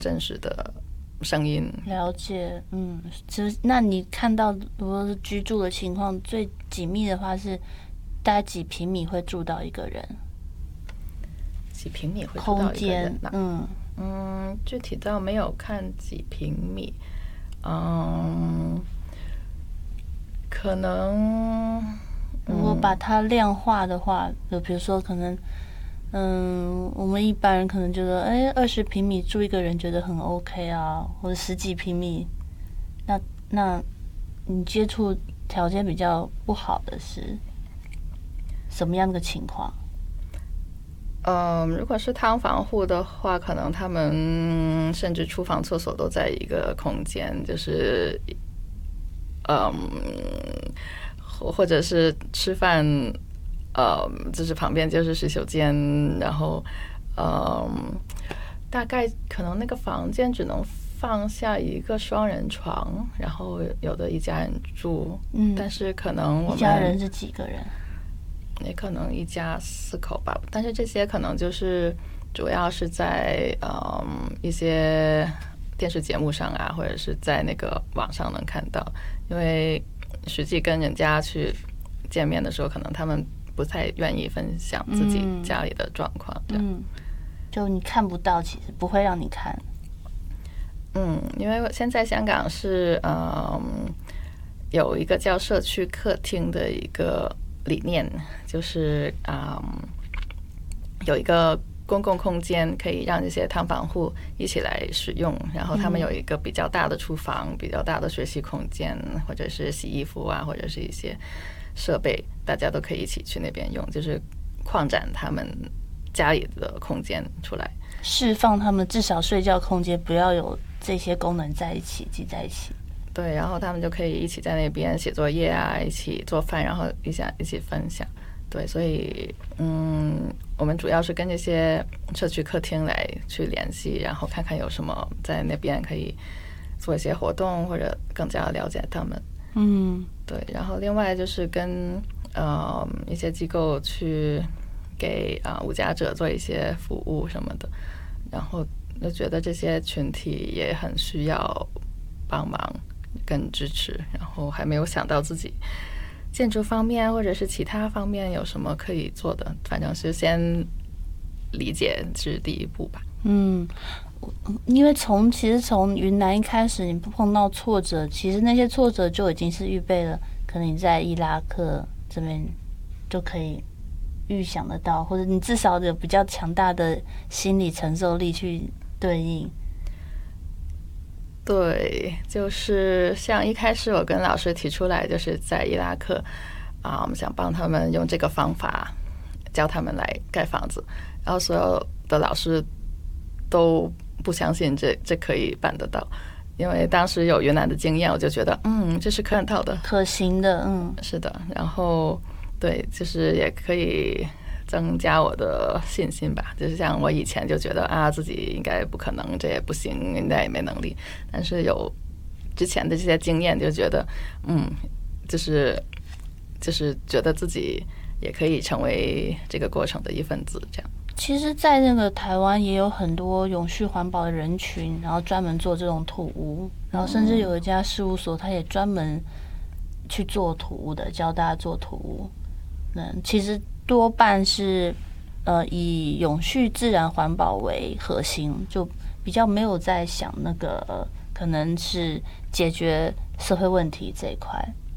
真实的声音。 了解，那你看到如果是居住的情况最紧密的话，是大概几平米会住到一个人？ 几平米会住到一个人呢？具体倒没有看几平米，可能如果把它量化的话，就比如说可能，我们一般人可能觉得，20平米住一个人觉得很 OK 啊，或者10几平米，那你接触条件比较不好的是什么样的情况？ 如果是汤房户的话，可能他们甚至厨房、厕所都在一个空间，就是或者是吃饭，就是旁边就是洗手间，然后大概可能那个房间只能放下一个双人床，然后有的一家人住，但是可能我们一家人是几个人？ 也可能一家4口吧，但是这些可能就是主要是在一些电视节目上啊，或者是在那个网上能看到，因为实际跟人家去见面的时候，可能他们不太愿意分享自己家里的状况， 就你看不到，其实不会让你看。 因为现在香港是有一个叫社区客厅的一个理念，就是有一个公共空间可以让这些汤房户一起来使用，然后他们有一个比较大的厨房、比较大的学习空间，或者是洗衣服啊，或者是一些设备，大家都可以一起去那边用，就是扩展他们家里的空间出来， 释放他们至少睡觉空间不要有这些功能在一起挤在一起。 对，然后他们就可以一起在那边写作业啊，一起做饭，然后一起分享。对，所以我们主要是跟这些社区客厅来去联系，然后看看有什么在那边可以做一些活动，或者更加了解他们。对，然后另外就是跟一些机构去给无家者做一些服务什么的，然后就觉得这些群体也很需要帮忙跟支持，然后还没有想到自己建筑方面或者是其他方面有什么可以做的，反正是先理解是第一步吧。 因为其实从云南一开始，你碰到挫折，其实那些挫折就已经是预备了，可能你在伊拉克这边就可以预想得到，或者你至少有比较强大的心理承受力去对应。 对，就是像一开始我跟老师提出来，就是在伊拉克我们想帮他们用这个方法教他们来盖房子，然后所有的老师都不相信这可以办得到，因为当时有云南的经验，我就觉得这是可靠的、 可行的。 是的，然后对，就是也可以增加我的信心吧。就是像我以前就觉得自己应该不可能，这也不行，应该也没能力，但是有之前的这些经验，就觉得就是觉得自己也可以成为这个过程的一份子，这样。 其实在那个台湾也有很多永续环保的人群，然后专门做这种土屋，然后甚至有一家事务所，他也专门去做土屋的，教大家做土屋。其实多半是以永续自然环保为核心，就比较没有在想那个可能是解决社会问题这一块。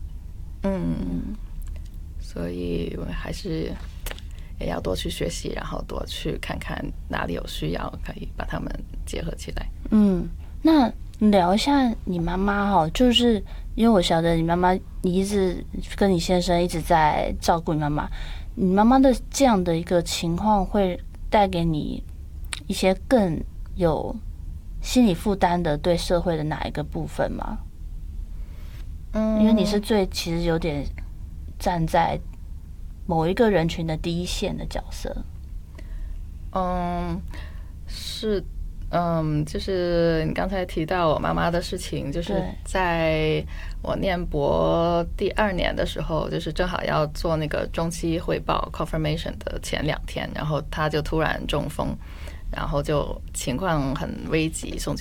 所以我还是也要多去学习，然后多去看看哪里有需要，可以把它们结合起来。 那聊一下你妈妈哈，就是因为我晓得你妈妈，你一直跟你先生一直在照顾你妈妈，你妈妈的这样的一个情况会带给你一些更有心理负担的对社会的哪一个部分吗？因为你是其实有点站在某一个人群的第一线的角色。 是，就是你刚才提到我妈妈的事情，就是在我念博第2年的时候，就是正好要做那个中期汇报 confirmation 的前2天，然后她就突然中风，然后就情况很危急，送进